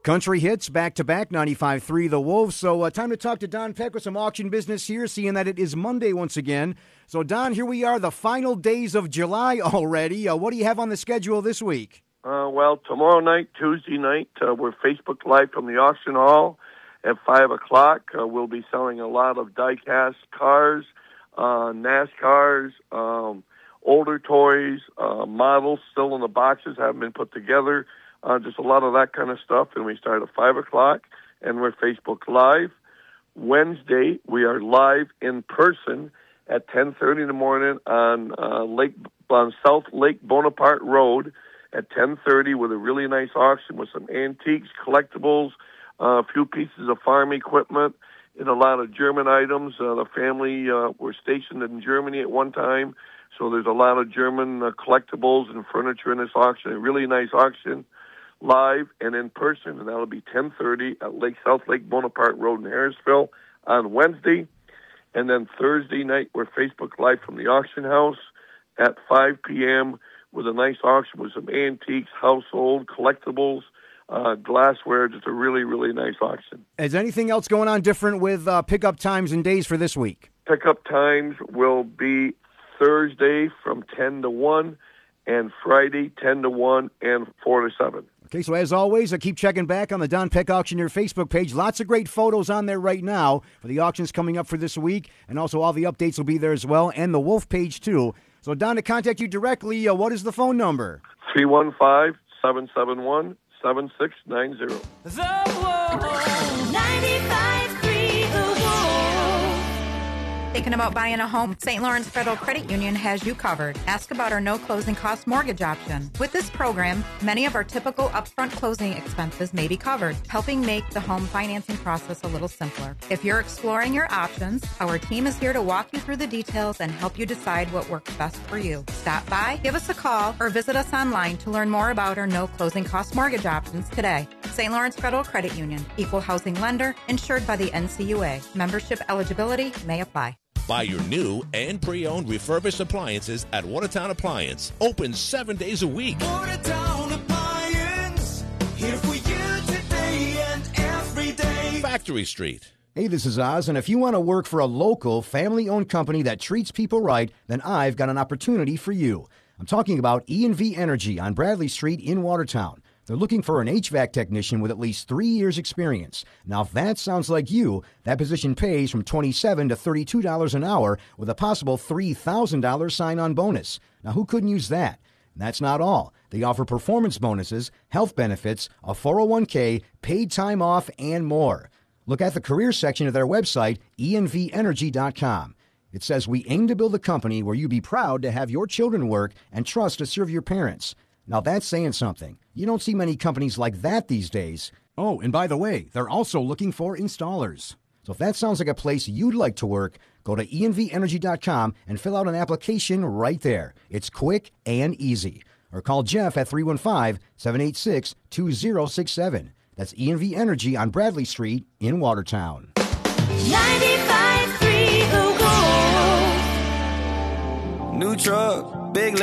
Country hits back-to-back, 95.3 The Wolf. So time to talk to Don Peck with some auction business here, seeing that it is Monday once again. So, Don, here we are, the final days of July already. What do you have on the schedule this week? Well, tomorrow night, Tuesday night, we're Facebook Live from the auction hall at 5 o'clock. We'll be selling a lot of die-cast cars, NASCARs, older toys, models still in the boxes, haven't been put together. Just a lot of that kind of stuff, and we start at 5 o'clock, and we're Facebook Live. Wednesday, we are live in person at 10:30 in the morning on South Lake Bonaparte Road at 10:30 with a really nice auction with some antiques, collectibles, a few pieces of farm equipment, and a lot of German items. The family were stationed in Germany at one time, so there's a lot of German collectibles and furniture in this auction. A really nice auction. Live and in person, and that'll be 10:30 at South Lake Bonaparte Road in Harrisville on Wednesday. And then Thursday night, we're Facebook Live from the auction house at 5 p.m. with a nice auction with some antiques, household, collectibles, glassware. Just a really, really nice auction. Is anything else going on different with pickup times and days for this week? Pickup times will be Thursday from 10 to 1 and Friday 10 to 1 and 4 to 7. Okay, so as always, I keep checking back on the Don Peck Auctioneer Facebook page. Lots of great photos on there right now for the auctions coming up for this week, and also all the updates will be there as well, and the Wolf page too. So, Don, to contact you directly, what is the phone number? 315-771-7690. The Wolf. 95.3 The Wolf. Thinking about buying a home? St. Lawrence Federal Credit Union has you covered. Ask about our no closing cost mortgage option. With this program, many of our typical upfront closing expenses may be covered, helping make the home financing process a little simpler. If you're exploring your options, our team is here to walk you through the details and help you decide what works best for you. Stop by, give us a call, or visit us online to learn more about our no closing cost mortgage options today. St. Lawrence Federal Credit Union, equal housing lender, insured by the NCUA. Membership eligibility may apply. Buy your new and pre-owned refurbished appliances at Watertown Appliance. Open 7 days a week. Watertown Appliance, here for you today and every day. Factory Street. Hey, this is Oz, and if you want to work for a local, family-owned company that treats people right, then I've got an opportunity for you. I'm talking about E&V Energy on Bradley Street in Watertown. They're looking for an HVAC technician with at least 3 years' experience. Now, if that sounds like you, that position pays from $27 to $32 an hour with a possible $3,000 sign-on bonus. Now, who couldn't use that? And that's not all. They offer performance bonuses, health benefits, a 401k, paid time off, and more. Look at the career section of their website, envenergy.com. It says, we aim to build a company where you be proud to have your children work and trust to serve your parents. Now, that's saying something. You don't see many companies like that these days. Oh, and by the way, they're also looking for installers. So if that sounds like a place you'd like to work, go to envenergy.com and fill out an application right there. It's quick and easy. Or call Jeff at 315-786-2067. That's ENV Energy on Bradley Street in Watertown. 95.3 The Wolf. New truck, big